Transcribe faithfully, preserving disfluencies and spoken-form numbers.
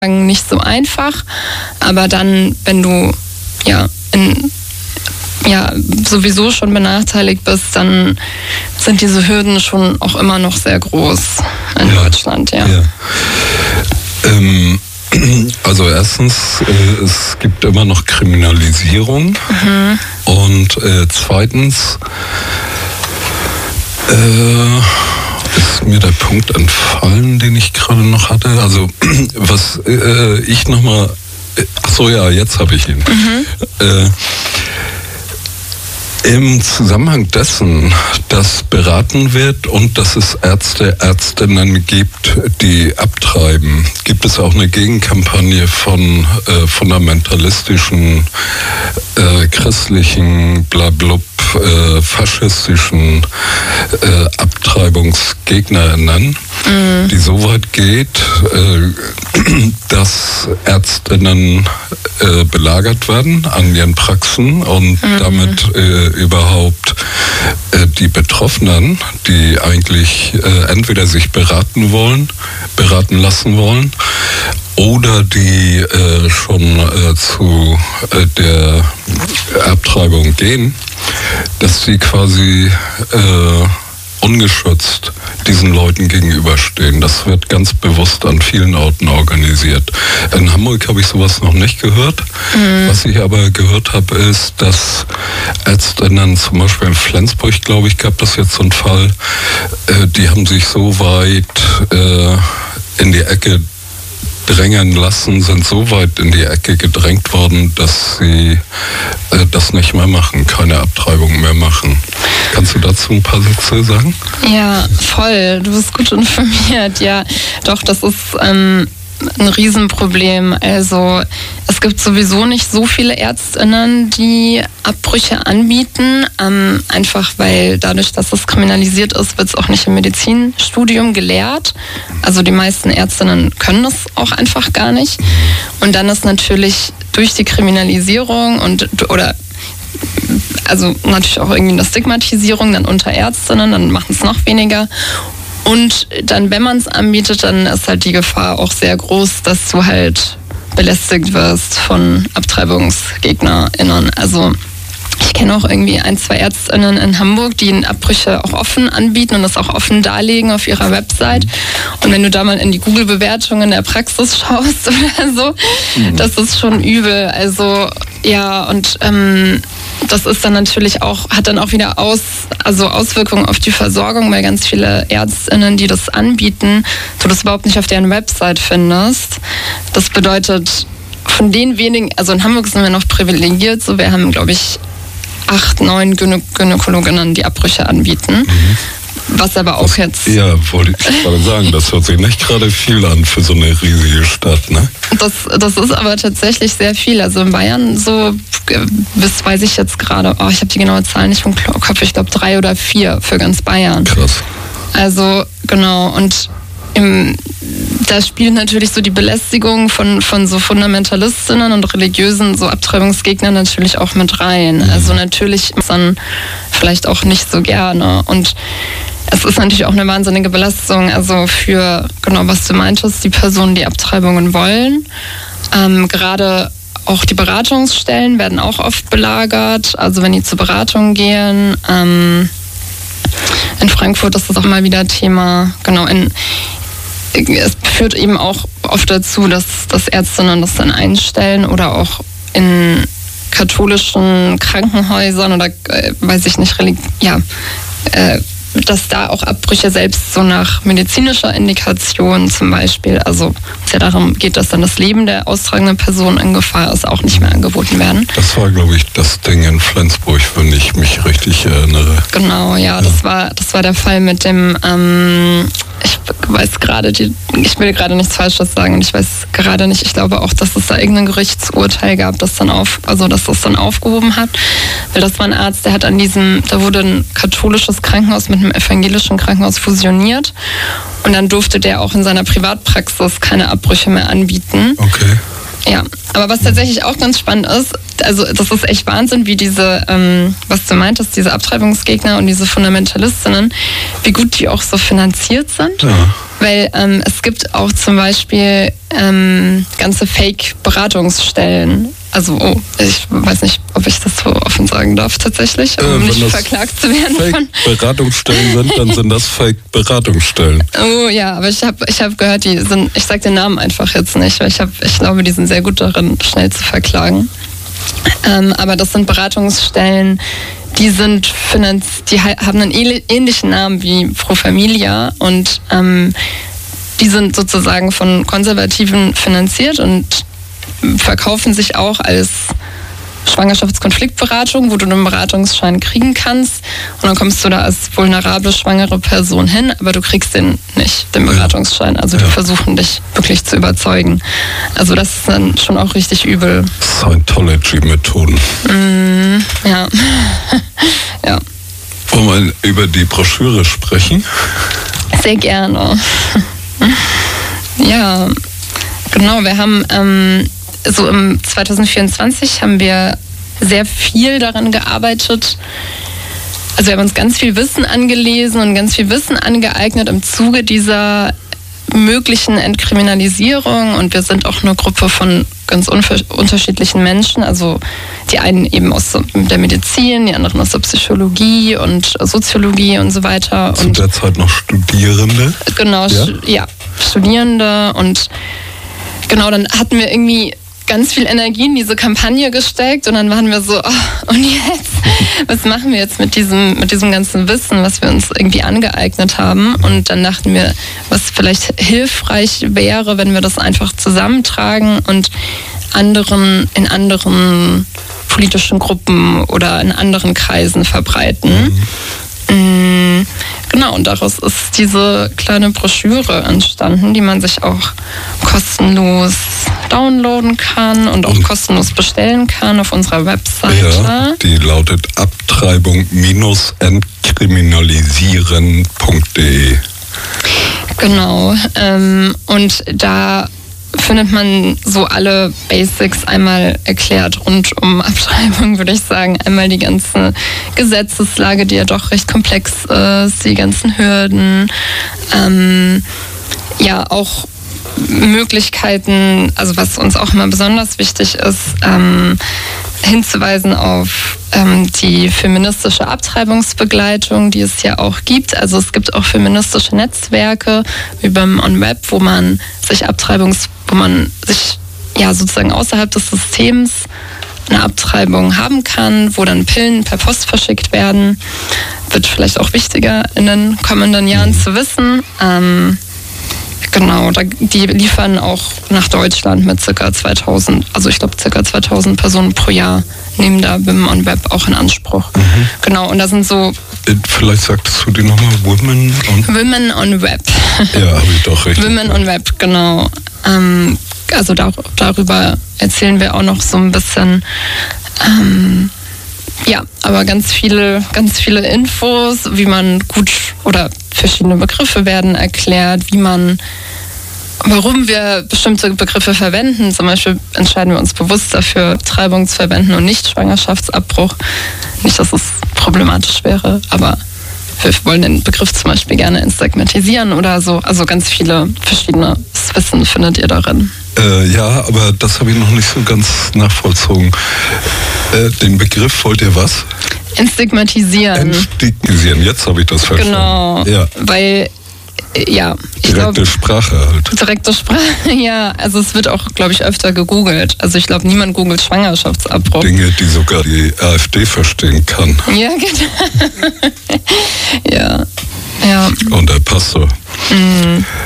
nicht so einfach, aber dann, wenn du ja in ja sowieso schon benachteiligt bist, dann sind diese Hürden schon auch immer noch sehr groß in ja, Deutschland. Ja. ja. Ähm, also erstens, äh, es gibt immer noch Kriminalisierung mhm. und äh, zweitens äh, ist mir der Punkt entfallen, den ich gerade noch hatte. Also was äh, ich nochmal, ach so ja, jetzt habe ich ihn. Mhm. Äh, Im Zusammenhang dessen, dass beraten wird und dass es Ärzte, Ärztinnen gibt, die abtreiben, gibt es auch eine Gegenkampagne von äh, fundamentalistischen, äh, christlichen, blablub, äh, faschistischen äh, AbtreibungsgegnerInnen, mhm. die so weit geht, äh, dass Ärztinnen äh, belagert werden an ihren Praxen und mhm. damit äh, überhaupt äh, die Betroffenen, die eigentlich äh, entweder sich beraten wollen, beraten lassen wollen oder die äh, schon äh, zu äh, der Abtreibung gehen, dass sie quasi äh, ungeschützt diesen Leuten gegenüberstehen. Das wird ganz bewusst an vielen Orten organisiert. In Hamburg habe ich sowas noch nicht gehört. Mhm. Was ich aber gehört habe, ist, dass Ärztinnen, zum Beispiel in Flensburg, glaube ich, gab das jetzt so einen Fall, äh, die haben sich so weit äh, in die Ecke drängen lassen, sind so weit in die Ecke gedrängt worden, dass sie äh, das nicht mehr machen, keine Abtreibung mehr machen. Kannst du dazu ein paar Sätze sagen? Ja, voll. Du bist gut informiert. Ja, doch, das ist ähm, ein Riesenproblem. Also es gibt sowieso nicht so viele ÄrztInnen, die Abbrüche anbieten. Ähm, einfach weil dadurch, dass es kriminalisiert ist, wird es auch nicht im Medizinstudium gelehrt. Also die meisten Ärztinnen können das auch einfach gar nicht. Und dann ist natürlich durch die Kriminalisierung und oder also natürlich auch irgendwie eine Stigmatisierung dann unter Ärztinnen, dann machen es noch weniger. Und dann, wenn man es anbietet, dann ist halt die Gefahr auch sehr groß, dass du halt belästigt wirst von AbtreibungsgegnerInnen. Also ich kenne auch irgendwie ein, zwei ÄrztInnen in Hamburg, die Abbrüche auch offen anbieten und das auch offen darlegen auf ihrer Website. Und wenn du da mal in die Google-Bewertungen der Praxis schaust oder so, mhm. das ist schon übel. Also ja, und ähm, das ist dann natürlich auch, hat dann auch wieder aus, also Auswirkungen auf die Versorgung, weil ganz viele ÄrztInnen, die das anbieten, du das überhaupt nicht auf deren Website findest. Das bedeutet, von den wenigen, also in Hamburg sind wir noch privilegiert, so wir haben, glaube ich, acht, neun Gynä- Gynäkologinnen, die Abbrüche anbieten. Mhm. Was aber auch das, jetzt... Ja, wollte ich gerade sagen, das hört sich nicht gerade viel an für so eine riesige Stadt, ne? Das, das ist aber tatsächlich sehr viel. Also in Bayern so, das weiß ich jetzt gerade, oh, ich habe die genaue Zahl nicht im Kopf, ich glaube drei oder vier für ganz Bayern. Krass. Also genau, und im, da spielt natürlich so die Belästigung von, von so Fundamentalistinnen und religiösen so Abtreibungsgegnern natürlich auch mit rein. Mhm. Also natürlich dann vielleicht auch nicht so gerne. Und es ist natürlich auch eine wahnsinnige Belastung, also für, genau was du meintest, die Personen, die Abtreibungen wollen. Ähm, gerade auch die Beratungsstellen werden auch oft belagert, also wenn die zur Beratung gehen. Ähm, in Frankfurt ist das auch mal wieder Thema, genau, in es führt eben auch oft dazu, dass, dass Ärztinnen das dann einstellen oder auch in katholischen Krankenhäusern oder äh, weiß ich nicht, religi- ja, äh, dass da auch Abbrüche selbst so nach medizinischer Indikation zum Beispiel, also es ja darum geht, dass dann das Leben der austragenden Person in Gefahr ist, auch nicht mehr angeboten werden. Das war, glaube ich, das Ding in Flensburg, wenn ich mich richtig erinnere. Genau, ja, ja. das war das war der Fall mit dem, ähm, ich weiß gerade, die, ich will gerade nichts Falsches sagen und ich weiß gerade nicht, ich glaube auch, dass es da irgendein Gerichtsurteil gab, das dann auf, also dass das dann aufgehoben hat, weil das war ein Arzt, der hat an diesem, da wurde ein katholisches Krankenhaus mit einem evangelischen Krankenhaus fusioniert und dann durfte der auch in seiner Privatpraxis keine Abbrüche mehr anbieten. Okay. Ja, aber was tatsächlich auch ganz spannend ist, also das ist echt Wahnsinn, wie diese, ähm, was du meintest, diese Abtreibungsgegner und diese Fundamentalistinnen, wie gut die auch so finanziert sind. Ja. weil ähm, es gibt auch zum Beispiel ähm, ganze Fake-Beratungsstellen. Also, oh, ich weiß nicht, ob ich das so offen sagen darf tatsächlich, um äh, nicht verklagt zu werden. Fake Beratungsstellen sind, dann sind das Fake-Beratungsstellen. Oh ja, aber ich habe ich hab gehört, die sind, ich sage den Namen einfach jetzt nicht, weil ich, hab, ich glaube, die sind sehr gut darin, schnell zu verklagen. Ähm, aber das sind Beratungsstellen, die sind finanz, die haben einen ähnlichen Namen wie Pro Familia und ähm, die sind sozusagen von Konservativen finanziert und verkaufen sich auch als Schwangerschaftskonfliktberatung, wo du einen Beratungsschein kriegen kannst und dann kommst du da als vulnerable schwangere Person hin, aber du kriegst den nicht, den Beratungsschein. Also die ja. versuchen dich wirklich zu überzeugen. Also das ist dann schon auch richtig übel. Scientology-Methoden. Mm, ja. ja. Wollen wir über die Broschüre sprechen? Sehr gerne. ja, genau, wir haben ähm, so im zwanzig vierundzwanzig haben wir sehr viel daran gearbeitet. Also wir haben uns ganz viel Wissen angelesen und ganz viel Wissen angeeignet im Zuge dieser möglichen Entkriminalisierung und wir sind auch eine Gruppe von ganz unterschiedlichen Menschen, also die einen eben aus der Medizin, die anderen aus der Psychologie und Soziologie und so weiter. Zu der Zeit noch Studierende? Genau, ja, ja Studierende und genau, dann hatten wir irgendwie ganz viel Energie in diese Kampagne gesteckt und dann waren wir so, oh, und jetzt? Was machen wir jetzt mit diesem, mit diesem ganzen Wissen, was wir uns irgendwie angeeignet haben? Und dann dachten wir, was vielleicht hilfreich wäre, wenn wir das einfach zusammentragen und anderen, in anderen politischen Gruppen oder in anderen Kreisen verbreiten. Mhm. Genau, und daraus ist diese kleine Broschüre entstanden, die man sich auch kostenlos downloaden kann und auch kostenlos bestellen kann auf unserer Webseite. Ja, die lautet abtreibung entkriminalisieren punkt de. Genau, ähm, und da findet man so alle Basics einmal erklärt rund um Abtreibung, würde ich sagen. Einmal die ganze Gesetzeslage, die ja doch recht komplex ist, die ganzen Hürden, ähm, ja auch Möglichkeiten, also was uns auch immer besonders wichtig ist, ähm, hinzuweisen auf ähm, die feministische Abtreibungsbegleitung, die es ja auch gibt. Also es gibt auch feministische Netzwerke wie beim OnWeb, wo man sich Abtreibungs, wo man sich ja sozusagen außerhalb des Systems eine Abtreibung haben kann, wo dann Pillen per Post verschickt werden. Wird vielleicht auch wichtiger in den kommenden Jahren zu wissen. Ähm, Genau, die liefern auch nach Deutschland mit ca. zweitausend, also ich glaube ca. zweitausend Personen pro Jahr nehmen da Women on Web auch in Anspruch. Mhm. Genau, und da sind so... Vielleicht sagtest du die nochmal, Women on... Women on Web. Ja, habe ich doch richtig. Women on Web, genau. Ähm, also da, darüber erzählen wir auch noch so ein bisschen... Ähm, Ja, aber ganz viele, ganz viele Infos, wie man gut oder verschiedene Begriffe werden erklärt, wie man, warum wir bestimmte Begriffe verwenden. Zum Beispiel entscheiden wir uns bewusst dafür, Abtreibung zu verwenden und nicht Schwangerschaftsabbruch. Nicht, dass es problematisch wäre, aber wir wollen den Begriff zum Beispiel gerne entstigmatisieren oder so. Also ganz viele verschiedene Wissen findet ihr darin. Äh, ja, aber das habe ich noch nicht so ganz nachvollzogen. Äh, den Begriff wollt ihr was? Entstigmatisieren. Entstigmatisieren, jetzt habe ich das verstanden. Genau, ja. weil, ja. Ich direkte glaub, Sprache halt. Direkte Sprache, ja. Also es wird auch, glaube ich, öfter gegoogelt. Also ich glaube, niemand googelt Schwangerschaftsabbruch. Dinge, die sogar die AfD verstehen kann. Ja, genau. ja. Ja. Und der Pastor. Mhm.